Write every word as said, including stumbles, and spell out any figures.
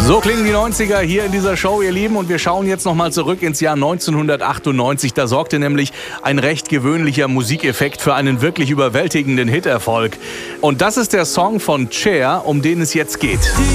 So klingen die neunziger hier in dieser Show, ihr Lieben. Und wir schauen jetzt nochmal zurück ins Jahr neunzehnhundertachtundneunzig. Da sorgte nämlich ein recht gewöhnlicher Musikeffekt für einen wirklich überwältigenden Hiterfolg. Und das ist der Song von Cher, um den es jetzt geht.